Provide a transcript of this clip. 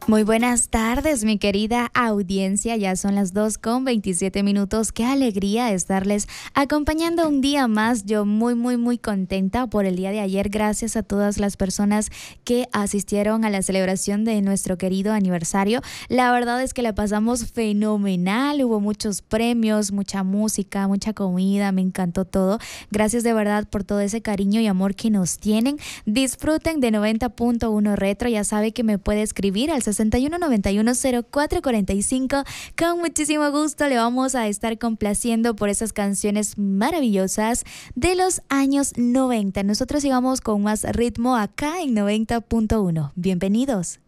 Muy buenas tardes, mi querida audiencia. Ya son las 2:27. Qué alegría estarles acompañando un día más. Yo muy contenta por el día de ayer. Gracias a todas las personas que asistieron a la celebración de nuestro querido aniversario. La verdad es que la pasamos fenomenal. Hubo muchos premios, mucha música, mucha comida. Me encantó todo. Gracias de verdad por todo ese cariño y amor que nos tienen. Disfruten de 90.1 Retro. Ya sabe que me puede escribir al 61910445. Con muchísimo gusto le vamos a estar complaciendo por esas canciones maravillosas de los años 90. Nosotros sigamos con más ritmo acá en 90.1. Bienvenidos.